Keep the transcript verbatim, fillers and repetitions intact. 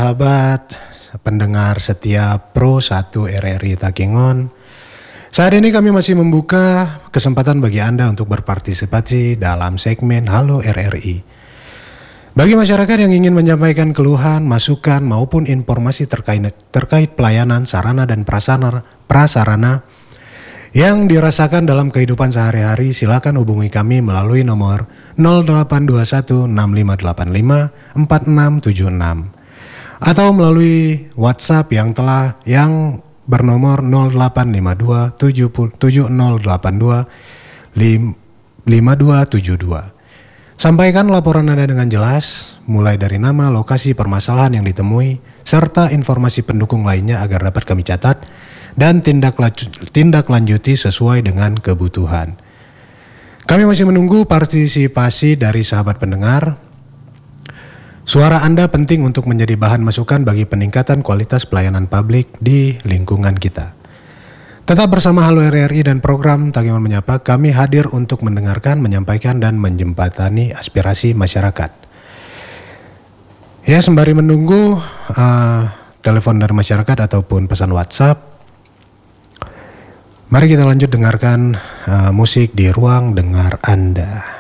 sahabat pendengar setia Pro satu R R I Takengon. Saat ini kami masih membuka kesempatan bagi Anda untuk berpartisipasi dalam segmen Halo R R I. Bagi masyarakat yang ingin menyampaikan keluhan, masukan maupun informasi terkait terkait pelayanan sarana dan prasarana, prasarana yang dirasakan dalam kehidupan sehari-hari, silakan hubungi kami melalui nomor nol delapan dua satu enam lima delapan lima empat enam tujuh enam atau melalui WhatsApp yang telah yang bernomor nol delapan lima dua tujuh nol delapan dua lima dua tujuh dua. Sampaikan laporan Anda dengan jelas, mulai dari nama, lokasi permasalahan yang ditemui, serta informasi pendukung lainnya agar dapat kami catat dan tindak, tindak lanjuti sesuai dengan kebutuhan. Kami masih menunggu partisipasi dari sahabat pendengar. Suara Anda penting untuk menjadi bahan masukan bagi peningkatan kualitas pelayanan publik di lingkungan kita. Tetap bersama Halo R R I dan program Takengon Menyapa, kami hadir untuk mendengarkan, menyampaikan, dan menjembatani aspirasi masyarakat. Ya, sembari menunggu uh, telepon dari masyarakat ataupun pesan WhatsApp, mari kita lanjut dengarkan uh, musik di ruang dengar Anda.